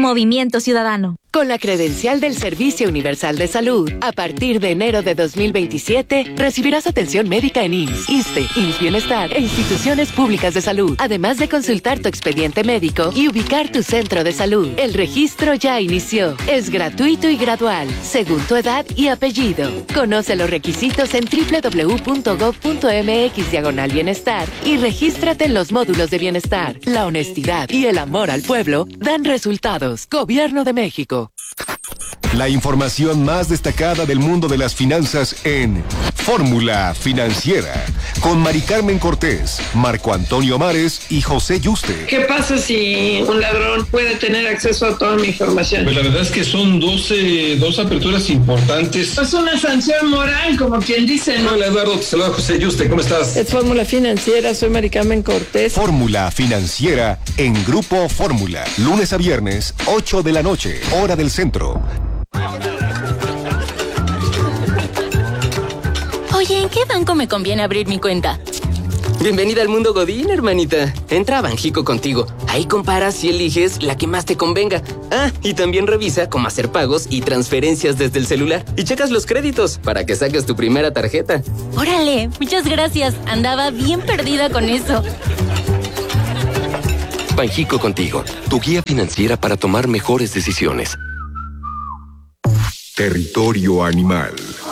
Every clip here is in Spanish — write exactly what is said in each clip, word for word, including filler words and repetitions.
Movimiento Ciudadano. Con la credencial del Servicio Universal de Salud, a partir de enero de dos mil veintisiete, recibirás atención médica en I M S S, ISSSTE, I M S S Bienestar e instituciones públicas de salud, además de consultar tu expediente médico y ubicar tu centro de salud. El registro ya inició. Es gratuito y gradual, según tu edad y apellido. Conoce los requisitos en doble u doble u doble u punto gob punto eme equis diagonal bienestar y regístrate en los módulos de bienestar. La honestidad y el amor al pueblo dan resultados. Gobierno de México. La información más destacada del mundo de las finanzas en Fórmula Financiera, con Mari Carmen Cortés, Marco Antonio Mares y José Yuste. ¿Qué pasa si un ladrón puede tener acceso a toda mi información? Pues la verdad es que son doce, dos aperturas importantes. Es una sanción moral, como quien dice, ¿no? Hola Eduardo, te saluda José Yuste, ¿cómo estás? Es Fórmula Financiera, soy Mari Carmen Cortés. Fórmula Financiera en Grupo Fórmula, lunes a viernes, ocho de la noche, hora del centro. Oye, ¿en qué banco me conviene abrir mi cuenta? Bienvenida al mundo Godín, hermanita. Entra a Banjico contigo. Ahí comparas y eliges la que más te convenga. Ah, y también revisa cómo hacer pagos y transferencias desde el celular. Y checas los créditos para que saques tu primera tarjeta. Órale, muchas gracias. Andaba bien perdida con eso. Banjico contigo, tu guía financiera para tomar mejores decisiones. Territorio Animal.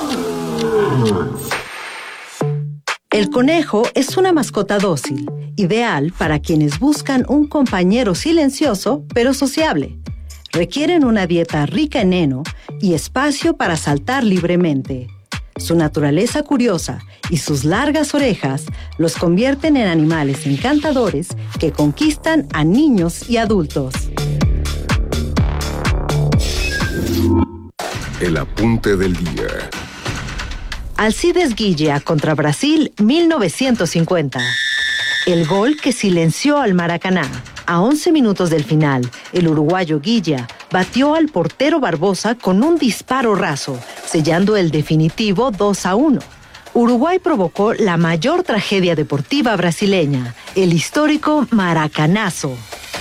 El conejo es una mascota dócil, ideal para quienes buscan un compañero silencioso pero sociable. Requieren una dieta rica en heno y espacio para saltar libremente. Su naturaleza curiosa y sus largas orejas los convierten en animales encantadores que conquistan a niños y adultos. El apunte del día. Alcides Guilla contra Brasil mil novecientos cincuenta. El gol que silenció al Maracaná. A once minutos del final, el uruguayo Guilla batió al portero Barbosa con un disparo raso, sellando el definitivo dos a uno. Uruguay provocó la mayor tragedia deportiva brasileña, el histórico Maracanazo.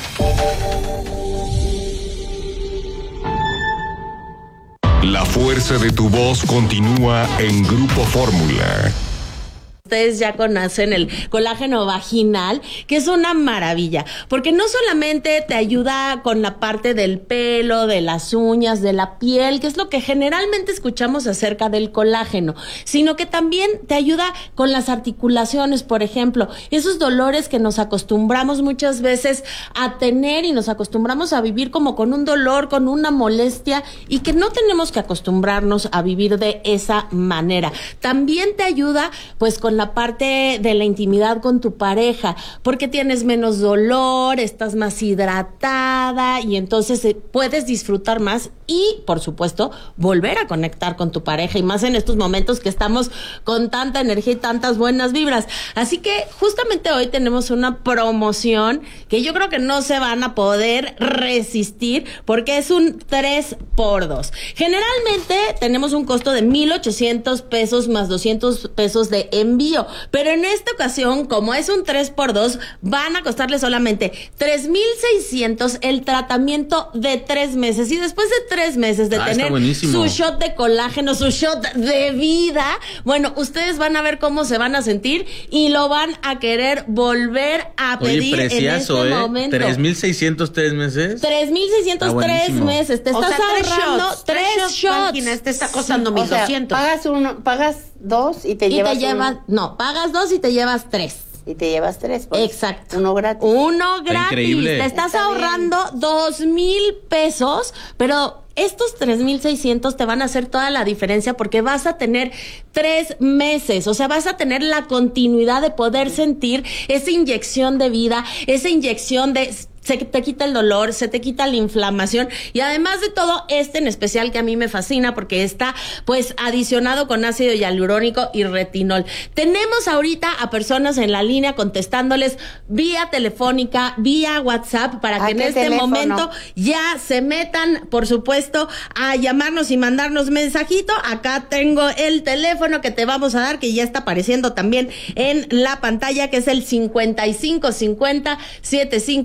La fuerza de tu voz continúa en Grupo Fórmula. Ustedes ya conocen el colágeno vaginal, que es una maravilla, porque no solamente te ayuda con la parte del pelo, de las uñas, de la piel, que es lo que generalmente escuchamos acerca del colágeno, sino que también te ayuda con las articulaciones, por ejemplo, esos dolores que nos acostumbramos muchas veces a tener y nos acostumbramos a vivir como con un dolor, con una molestia, y que no tenemos que acostumbrarnos a vivir de esa manera. También te ayuda pues con la parte de la intimidad con tu pareja, porque tienes menos dolor, estás más hidratada y entonces eh, puedes disfrutar más y, por supuesto, volver a conectar con tu pareja, y más en estos momentos que estamos con tanta energía y tantas buenas vibras. Así que justamente hoy tenemos una promoción que yo creo que no se van a poder resistir, porque es un tres por dos. Generalmente tenemos un costo de mil ochocientos pesos más doscientos pesos de envío, pero en esta ocasión, como es un tres por dos, van a costarle solamente tres mil seiscientos el tratamiento de tres meses, y después de tres meses de ah, tener su shot de colágeno, su shot de vida, bueno, ustedes van a ver cómo se van a sentir y lo van a querer volver a Oye, pedir precioso, en este ¿eh? momento. tres mil seiscientos tres meses. tres mil seiscientos tres meses. Te o estás sea, ahorrando shots, tres shots. shots. Máquinas, te está costando Sí, mil doscientos. O sea, pagas uno, pagas dos y te y llevas te llevas, uno. no, pagas dos y te llevas tres. Y te llevas tres. Pues. Exacto. Uno gratis. Uno gratis. Increíble. Te estás Está ahorrando bien. dos mil pesos, pero estos tres mil seiscientos te van a hacer toda la diferencia, porque vas a tener tres meses, o sea, vas a tener la continuidad de poder sentir esa inyección de vida, esa inyección de... Se te quita el dolor, se te quita la inflamación, y además de todo, este en especial que a mí me fascina porque está pues adicionado con ácido hialurónico y retinol. Tenemos ahorita a personas en la línea contestándoles vía telefónica, vía WhatsApp, para que en este teléfono? momento ya se metan, por supuesto, a llamarnos y mandarnos mensajito. Acá tengo el teléfono que te vamos a dar, que ya está apareciendo también en la pantalla, que es el cincuenta y cinco cincuenta setenta y cinco setenta y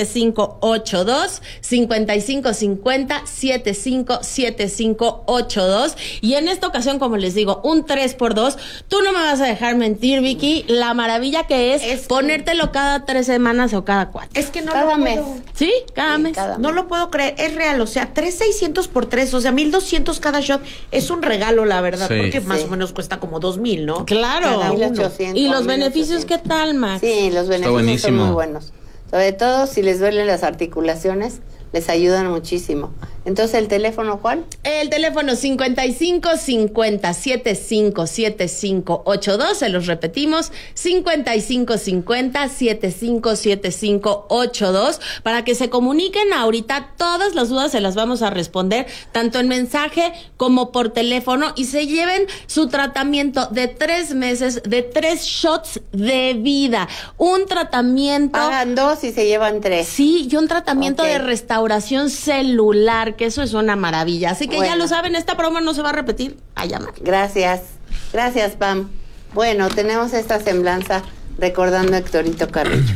cinco ocho dos, cincuenta y cinco cincuenta, setenta y cinco setenta y cinco ochenta y dos. Y en esta ocasión, como les digo, un tres por dos. Tú no me vas a dejar mentir, Vicky, la maravilla que es, es ponértelo cada tres semanas o cada cuatro. Es que no cada lo mes. Puedo... ¿Sí? Cada sí, mes. Cada no mes. Lo puedo creer, es real, o sea, tres mil seiscientos por tres, o sea, mil doscientos cada shot. Es un regalo, la verdad, sí. porque sí. más o menos cuesta como dos mil, ¿no? Claro. Cada mil ochocientos, y los beneficios, ¿qué tal, Max? Sí, los beneficios son muy buenos. Sobre todo si les duelen las articulaciones, les ayudan muchísimo. Entonces, ¿el teléfono cuál? El teléfono cincuenta y cinco cincuenta, setenta y cinco setenta y cinco ochenta y dos, se los repetimos, cincuenta y cinco cincuenta, setenta y cinco setenta y cinco ochenta y dos, para que se comuniquen ahorita. Todas las dudas se las vamos a responder, tanto en mensaje como por teléfono, y se lleven su tratamiento de tres meses, de tres shots de vida. Un tratamiento... Pagan dos y se llevan tres. Sí, y un tratamiento okay. de restauración celular, que eso es una maravilla. Así que bueno. ya lo saben, esta broma no se va a repetir. A llamar. Gracias. Gracias, Pam. Bueno, tenemos esta semblanza recordando a Héctorito Carrillo.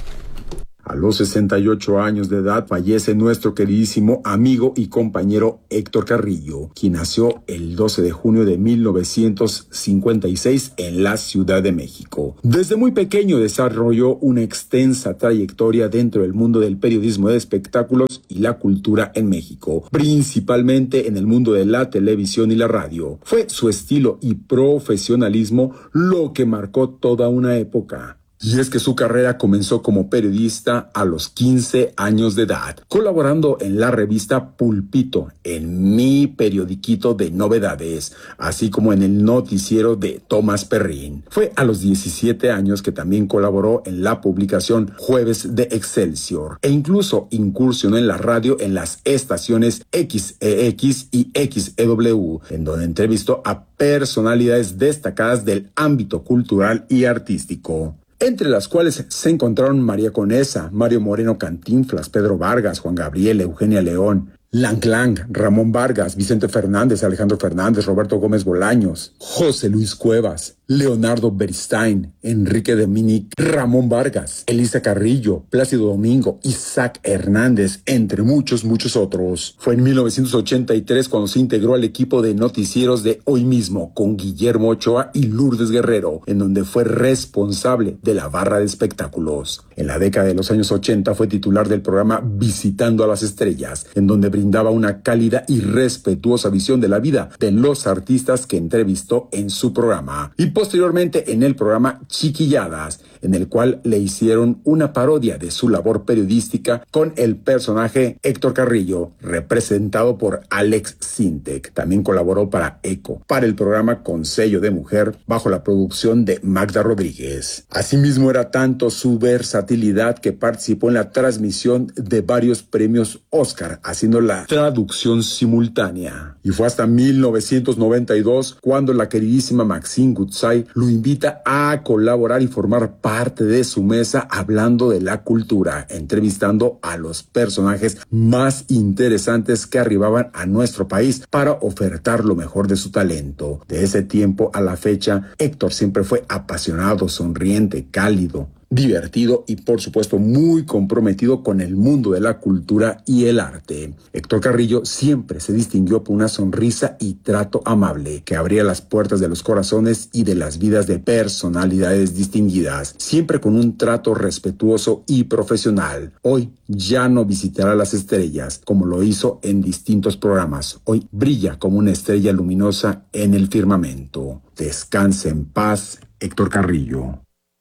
A los sesenta y ocho años de edad fallece nuestro queridísimo amigo y compañero Héctor Carrillo, quien nació el doce de junio de mil novecientos cincuenta y seis en la Ciudad de México. Desde muy pequeño desarrolló una extensa trayectoria dentro del mundo del periodismo de espectáculos y la cultura en México, principalmente en el mundo de la televisión y la radio. Fue su estilo y profesionalismo lo que marcó toda una época. Y es que su carrera comenzó como periodista a los quince años de edad, colaborando en la revista Pulpito, en Mi Periodiquito de Novedades, así como en el noticiero de Tomás Perrín. Fue a los diecisiete años que también colaboró en la publicación Jueves de Excelsior, e incluso incursionó en la radio en las estaciones X E X y X E W, en donde entrevistó a personalidades destacadas del ámbito cultural y artístico, entre las cuales se encontraron María Conesa, Mario Moreno Cantinflas, Pedro Vargas, Juan Gabriel, Eugenia León, Lang Lang, Ramón Vargas, Vicente Fernández, Alejandro Fernández, Roberto Gómez Bolaños, José Luis Cuevas, Leonardo Beristain, Enrique Dominic, Ramón Vargas, Elisa Carrillo, Plácido Domingo, Isaac Hernández, entre muchos, muchos otros. Fue en mil novecientos ochenta y tres cuando se integró al equipo de noticieros de Hoy Mismo con Guillermo Ochoa y Lourdes Guerrero, en donde fue responsable de la barra de espectáculos. En la década de los años ochenta fue titular del programa Visitando a las Estrellas, en donde brindaba una cálida y respetuosa visión de la vida de los artistas que entrevistó en su programa. Y posteriormente en el programa Chiquilladas, en el cual le hicieron una parodia de su labor periodística con el personaje Héctor Carrillo, representado por Alex Sintek. También colaboró para Eco, para el programa Con Sello de Mujer, bajo la producción de Magda Rodríguez. Asimismo, era tanto su versatilidad que participó en la transmisión de varios premios Oscar, haciendo la traducción simultánea. Y fue hasta mil novecientos noventa y dos cuando la queridísima Maxine Goodside lo invita a colaborar y formar parte de su mesa hablando de la cultura, entrevistando a los personajes más interesantes que arribaban a nuestro país para ofertar lo mejor de su talento. De ese tiempo a la fecha, Héctor siempre fue apasionado, sonriente, cálido, divertido y por supuesto muy comprometido con el mundo de la cultura y el arte. Héctor Carrillo siempre se distinguió por una sonrisa y trato amable que abría las puertas de los corazones y de las vidas de personalidades distinguidas, siempre con un trato respetuoso y profesional. Hoy ya no visitará las estrellas como lo hizo en distintos programas. Hoy brilla como una estrella luminosa en el firmamento. Descanse en paz, Héctor Carrillo.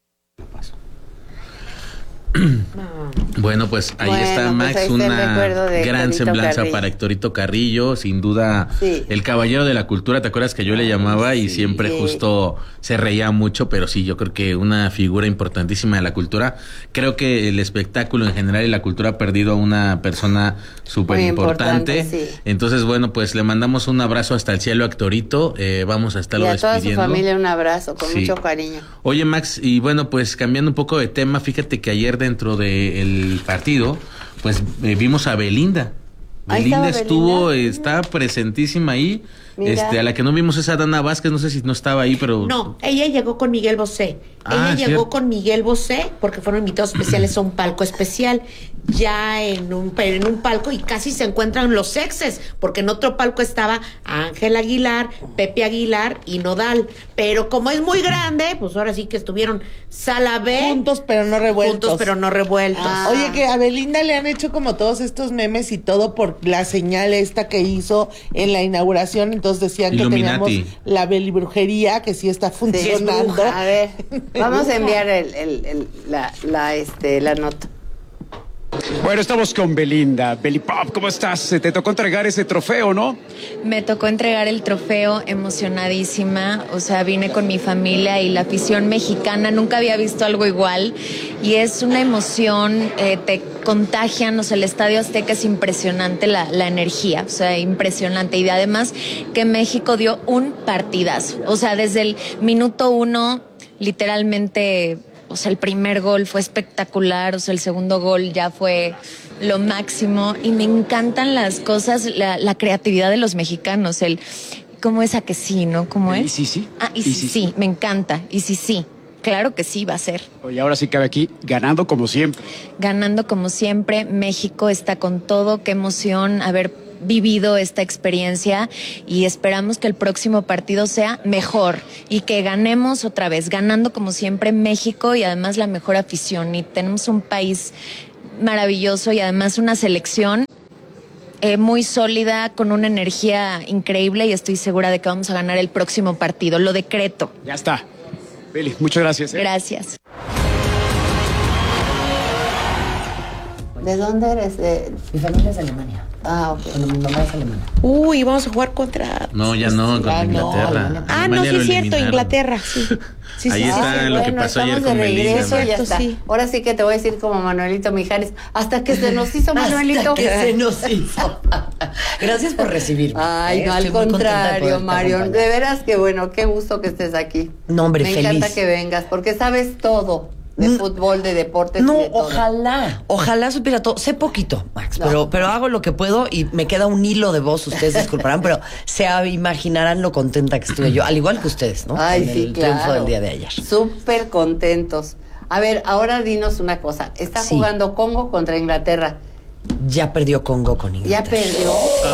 Bueno, pues ahí bueno, está Max, pues ahí una gran semblanza Carrillo. Para Héctorito Carrillo, sin duda sí. El caballero de la cultura, ¿te acuerdas que yo le llamaba? Y sí, siempre sí. Justo se reía mucho, pero sí, yo creo que una figura importantísima de la cultura. Creo que el espectáculo en general y la cultura ha perdido a una persona súper importante, sí. Entonces, bueno, pues le mandamos un abrazo hasta el cielo a Héctorito, eh, vamos a estarlo despidiendo. Y a despidiendo. Toda su familia un abrazo, con sí. mucho cariño. Oye, Max, y bueno, pues cambiando un poco de tema, fíjate que ayer dentro del partido, pues eh, vimos a Belinda. Belinda estuvo, Belinda. Está presentísima ahí. Mira. Este, a la que no vimos es a Dana Vázquez, no sé si no estaba ahí, pero... No, ella llegó con Miguel Bosé. Ah, ella cierto. llegó con Miguel Bosé porque fueron invitados especiales a un palco especial. Ya en un, en un palco y casi se encuentran los exes, porque en otro palco estaba Ángel Aguilar, Pepe Aguilar y Nodal. Pero como es muy grande, pues ahora sí que estuvieron sala B. Juntos pero no revueltos. Juntos pero no revueltos. Ah. Oye, que a Belinda le han hecho como todos estos memes y todo por la señal esta que hizo en la inauguración. Entonces decían Illuminati. que teníamos la belibrujería, que sí está funcionando. Sí, a ver, vamos a enviar el, el, el, la, la, este, la nota. Bueno, estamos con Belinda. Beli Pop, ¿cómo estás? Te tocó entregar ese trofeo, ¿no? Me tocó entregar el trofeo, emocionadísima. O sea, vine con mi familia y la afición mexicana. Nunca había visto algo igual. Y es una emoción, eh, te contagian. O sea, el Estadio Azteca es impresionante, la, la energía. O sea, impresionante. Y además que México dio un partidazo. O sea, desde el minuto uno, literalmente... O sea, el primer gol fue espectacular, o sea, el segundo gol ya fue lo máximo. Y me encantan las cosas, la, la creatividad de los mexicanos, el cómo es a que sí, ¿no? ¿Cómo es? Y sí, sí. Ah, y, y sí, sí, sí, me encanta. Y sí, sí. Claro que sí va a ser. Oye, ahora sí cabe aquí, ganando como siempre. Ganando como siempre, México está con todo, qué emoción haber vivido esta experiencia y esperamos que el próximo partido sea mejor y que ganemos otra vez, ganando como siempre México y además la mejor afición. Y tenemos un país maravilloso y además una selección eh, muy sólida, con una energía increíble y estoy segura de que vamos a ganar el próximo partido. Lo decreto. Ya está. Beli, muchas gracias. ¿eh? Gracias. ¿De dónde eres? De... Mi familia es de Alemania. Ah, ok. Bueno, mi mamá es alemana. Uy, vamos a jugar contra... No, ya no, contra ah, Inglaterra. No, ah, no, sí es cierto, Inglaterra, sí. Sí, Ahí sí, está sí, lo bueno, que pasó ayer estamos con de regreso, Belinda. ya está. Sí. Ahora sí que te voy a decir como Manuelito Mijares, hasta que se nos hizo Manuelito. Hasta que se nos hizo. Gracias por recibirme. Ay, ¿eh? no, al Estoy muy contenta de contrario, poderte Mario. acompañar. De veras que bueno, qué gusto que estés aquí. No, hombre, Me feliz. encanta que vengas, porque sabes todo de Mm. fútbol, de deportes. No, y de todo. ojalá, ojalá supiera todo. Sé poquito, Max, No. pero, pero hago lo que puedo y me queda un hilo de voz, ustedes disculparán, pero se imaginarán lo contenta que estuve yo, al igual que ustedes, ¿no? Ay, Con sí, el claro. triunfo del día de ayer. Súper contentos. A ver, ahora dinos una cosa. Está Sí. jugando Congo contra Inglaterra. Ya perdió Congo con Inglaterra. Ya perdió.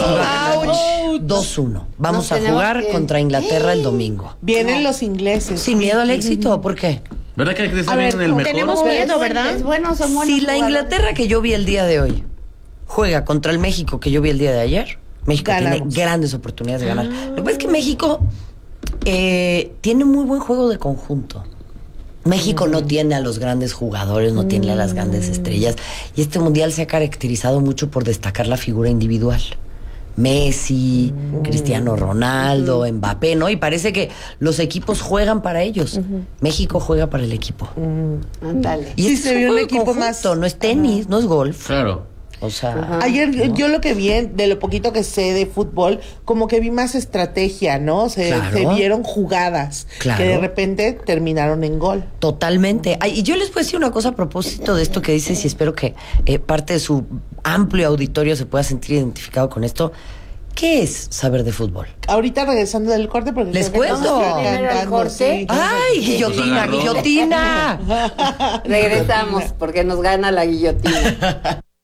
dos uno. Vamos Nos a tenemos jugar que- contra Inglaterra el domingo. Vienen los ingleses. Sin miedo al éxito, ¿por qué? ¿Verdad que está A bien ver, el mejor? tenemos miedo, ¿verdad? Es bueno, son buenos Si la jugadores. Inglaterra que yo vi el día de hoy juega contra el México que yo vi el día de ayer, México Ganamos. tiene grandes oportunidades de ganar. Lo que pasa es que México eh, tiene muy buen juego de conjunto. México no tiene a los grandes jugadores, no tiene a las grandes estrellas. Y este mundial se ha caracterizado mucho por destacar la figura individual. Messi, Cristiano Ronaldo, Mbappé, ¿no? Y parece que los equipos juegan para ellos. México juega para el equipo. Ándale. Y Sí, este se es vio un juego de equipo conjunto, más- no es tenis, no es golf. Claro. O sea, Ayer ¿no? yo lo que vi, en- de lo poquito que sé de fútbol, como que vi más estrategia, ¿no? Se, Claro. se vieron jugadas Claro. que de repente terminaron en gol. Totalmente. Ay, y yo les voy a decir una cosa a propósito de esto que dices y espero que eh, parte de su amplio auditorio se pueda sentir identificado con esto. ¿Qué es saber de fútbol? Ahorita regresando del corte, porque Les creo que cuento. nos ¿Primero el cantando, corte? sí. ¡Ay, guillotina, agarró. guillotina! Regresamos porque nos gana la guillotina.